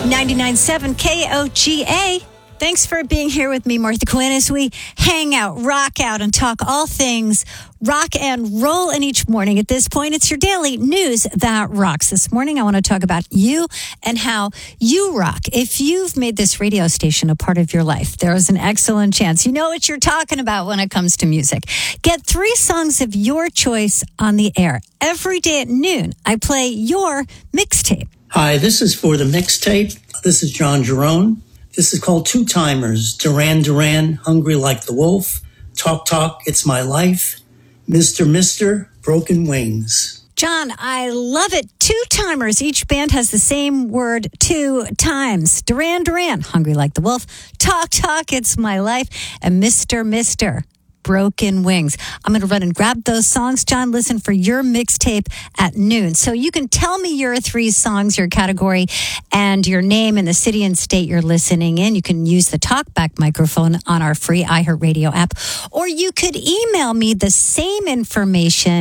99.7 KOGA. Thanks for being here with me, Martha Quinn, as we hang out, rock out, and talk all things rock and roll. And each morning at this point, it's your daily news that rocks. This morning, I want to talk about you and how you rock. If you've made this radio station a part of your life, there is an excellent chance you know what you're talking about when it comes to music. Get 3 songs of your choice on the air. Every day at noon, I play your mixtape. Hi, this is for the mixtape. This is John Jerome. This is called Two Timers. Duran Duran, Hungry Like the Wolf. Talk Talk, It's My Life. Mr. Broken Wings. John, I love it. 2 timers. Each band has the same word 2 times. Duran Duran, Hungry Like the Wolf. Talk Talk, It's My Life. And Mr. Broken Wings. I'm going to run and grab those songs. John, listen for your mixtape at noon. So you can tell me your 3 songs, your category, and your name and the city and state you're listening in. You can use the TalkBack microphone on our free iHeartRadio app, or you could email me the same information